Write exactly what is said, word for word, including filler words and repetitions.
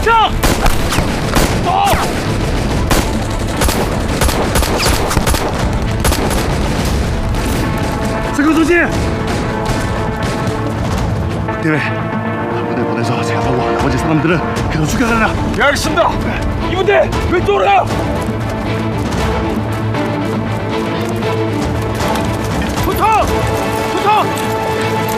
자! 어! 승근 소지! 대회 부대 보내서 제가 하고 나머지 사람들은 계속 추격하라. 예, 알겠습니다. 이 부대 왼쪽으로 가!